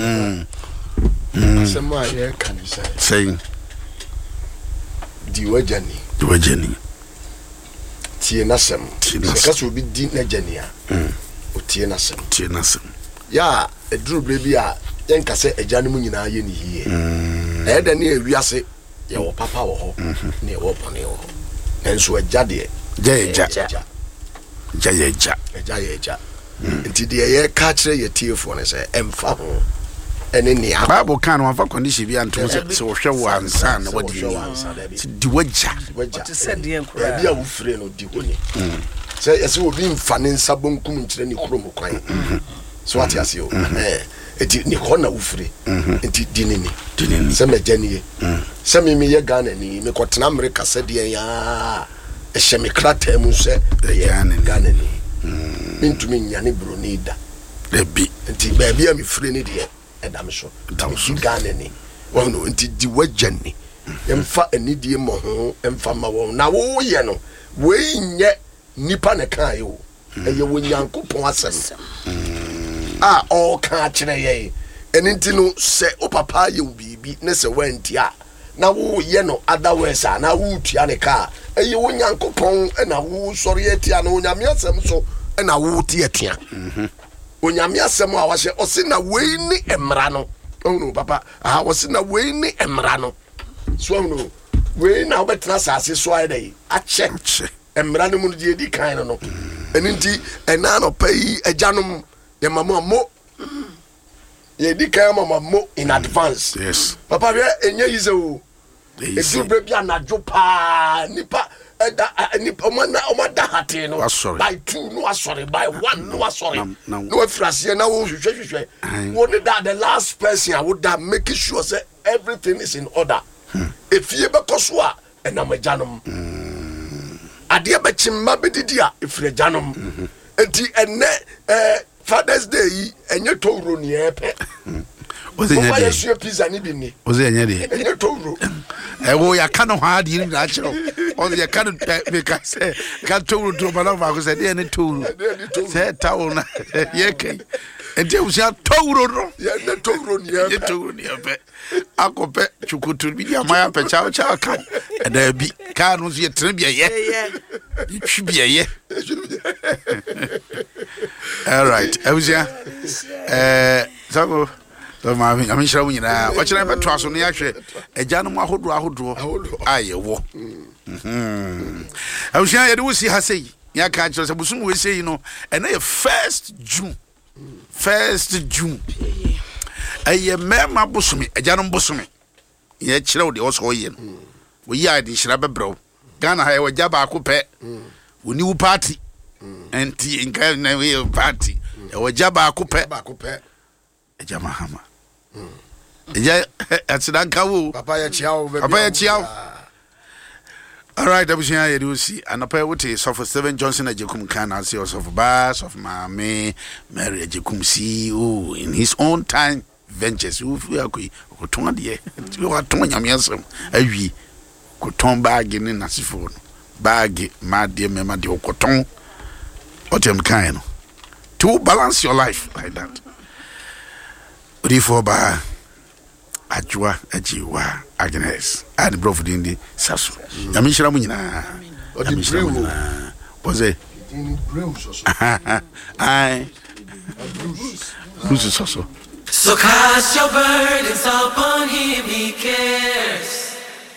Sema ye kan say Diwajani tie nasem ka so bi di na jani a o tie nasem ya eduru brebi a yen ka se agane mu nyina ye ni hie e da ne ewiase ye wo papa wo ho ne wo bone wo enso agade ja nti de ye ka kire ye tiefo ne se emfa ho ene ne a Bible kan wa fa condition bi anto se wo hwe wo ansa na wodi di wagya to said the enkura bia wo fire no di honi se yesi obi mfa ne nsa bonkum nkire ne krom kwan so ati ase o eti ni hona wo fire enti dinini se mejanie se mi ye Ghana ni me kotena America se de ya ehye me krata mu se Ghana ni mintumi nyane bronida ebi enti ba bia me fire ni de edam so Ghana ni wono enti di wagani emfa anidie mo ho emfa ma wo na wo ye no we nye nipa ne kan ye o eye wo Nyankopon asem a o ka kire ye enti no se o papa ye bibi ne se wanti a na wo ye no otherwise na wo tua ne ka eye wo Nyankopon na wo sori etia na onyame asem so na wo tie tua onyame asem a wahye o se na we ni emra no no papa wose na we ni emra no so no we na obetra sase so ai dai ache emra no mu die di kan no enti ena no pay ajanom ye mama mo ye di kan mama mo in advance yes papa we enye yize o edu bre bia na jo pa nipa nipa omada hate no by 2 no asori by 1 no asori no afrase na wo hwehwehwe wo ne that the last person I would that make sure say everything is in order if you be kosua enamajanom ade be chimma bedidi a ifre janom enti enne Father's Day enye towro ni epe Oze nyade ye pizza ni bi ni oze nyade enye towro wo ya ka no ha de ni na chiro oze ya ka no me ka se ka towro to ba na ba ko se de ni towro se tawo na ye kai enti wo sia towro no ye ne towro ni epe ye towro ni epe akope chukutu bi ya maya pe cha cha ka e da bi ka no so ye tren bi ye twi bi ye all right Eusia so ma am shira mu nyina wa kira beto aso no ya hwe agya no ahodo aye wo Eusia ye de wo si ha sei ya ka kira se busum we sei no e na ye 1st June aye mema busumi agya no busumi ye kira wo de wo so ye no wo ya de shira bebrew Ghana ha ye wagya ba ko pe woni wu party enti nka na we party e wagya ba ko pe agya mahama agya atsinanka wo papa ya chiao all right abusia ye do see anapa wote Sofo 7 Johnson Ajekum kan as your of Bass of Mame Mary Ajekum CEO in his own time ventures we akoi oton de you aton nyamiasem awi koton bag ni nasifo no bag ma de mema de okoton otem kan no to balance your life like that Rifo ba Ajwa Ajiwa Agnes and Brofdindi Sasu. Yamishra Munina. Was it? I Bruce Soso. So cast your burdens upon